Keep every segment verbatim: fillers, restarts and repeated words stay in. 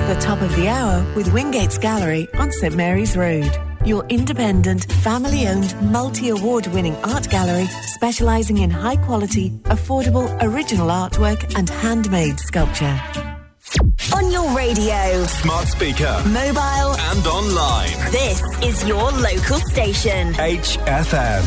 the top of the hour with Wingates Gallery on St Mary's Road. Your independent, family-owned, multi-award-winning art gallery specialising in high-quality, affordable, original artwork and handmade sculpture. On your radio, smart speaker, mobile and online. This is your local station. H F M.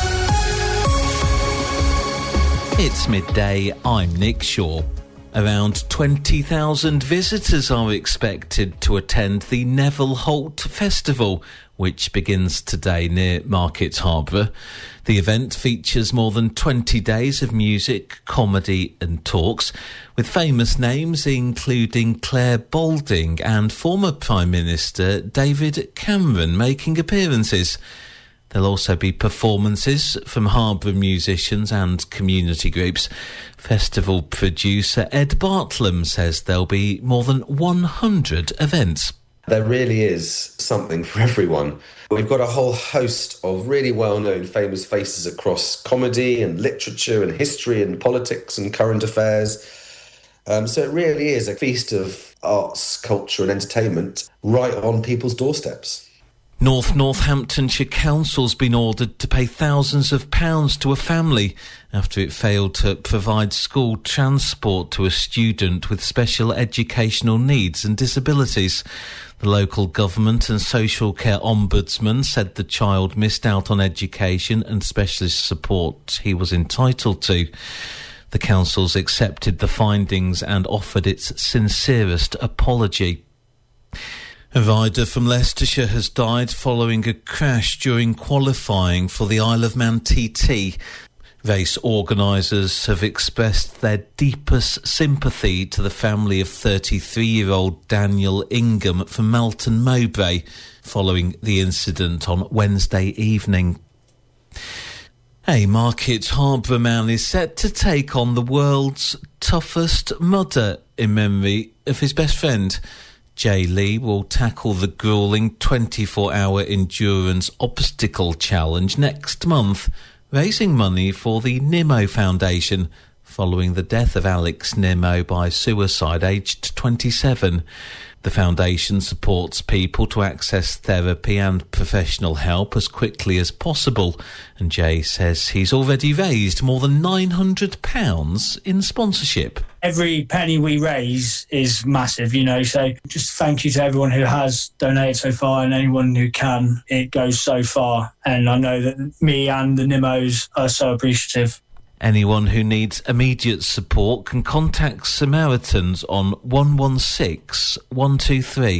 It's midday, I'm Nick Shaw. Around twenty thousand visitors are expected to attend the Neville Holt Festival, which begins today near Market Harborough. The event features more than twenty days of music, comedy and talks, with famous names including Claire Balding and former Prime Minister David Cameron making appearances. There'll also be performances from Harborough musicians and community groups. Festival producer Ed Bartlam says there'll be more than one hundred events. There really is something for everyone. We've got a whole host of really well-known famous faces across comedy and literature and history and politics and current affairs. Um, so it really is a feast of arts, culture and entertainment right on people's doorsteps. North Northamptonshire Council's been ordered to pay thousands of pounds to a family after it failed to provide school transport to a student with special educational needs and disabilities. The local government and social care ombudsman said the child missed out on education and specialist support he was entitled to. The council's accepted the findings and offered its sincerest apology. A rider from Leicestershire has died following a crash during qualifying for the Isle of Man T T. Race organisers have expressed their deepest sympathy to the family of thirty-three-year-old Daniel Ingham from Melton Mowbray following the incident on Wednesday evening. A Market Harborough man is set to take on the world's toughest mudder in memory of his best friend. Jay Lee will tackle the gruelling twenty-four hour endurance obstacle challenge next month, raising money for the Nimmo Foundation following the death of Alex Nimmo by suicide aged twenty-seven. The foundation supports people to access therapy and professional help as quickly as possible, and Jay says he's already raised more than nine hundred pounds in sponsorship. Every penny we raise is massive, you know, so just thank you to everyone who has donated so far and anyone who can. It goes so far, and I know that me and the Nimmos are so appreciative. Anyone who needs immediate support can contact Samaritans on one one six, one two three.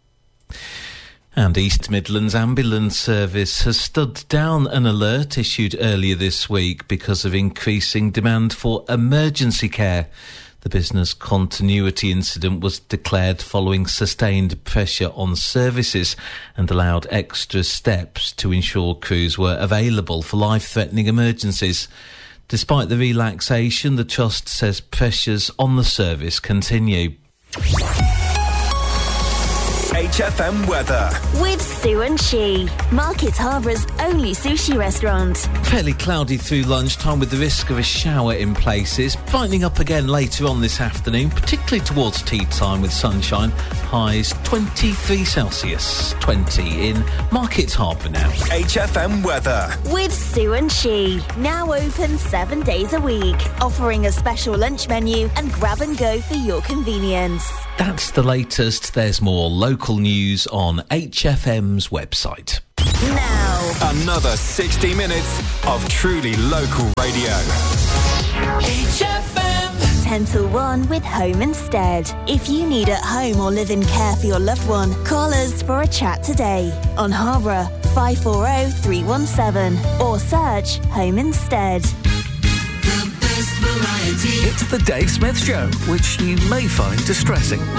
And East Midlands Ambulance Service has stood down an alert issued earlier this week because of increasing demand for emergency care. The business continuity incident was declared following sustained pressure on services and allowed extra steps to ensure crews were available for life-threatening emergencies. Despite the relaxation, the Trust says pressures on the service continue. H F M weather. With Sue and She, Market Harbour's only sushi restaurant. Fairly cloudy through lunchtime with the risk of a shower in places. Brightening up again later on this afternoon, particularly towards tea time with sunshine. Highs twenty-three Celsius, twenty in Market Harbour now. H F M weather. With Sue and She, now open seven days a week, offering a special lunch menu and grab and go for your convenience. That's the latest. There's more local news on H F M's website. Now, another sixty minutes of truly local radio. H F M. ten till one with Home Instead. If you need at-home or live-in care for your loved one, call us for a chat today on Harborough five four zero, three one seven or search Home Instead. It's the Dave Smith Show, which you may find distressing.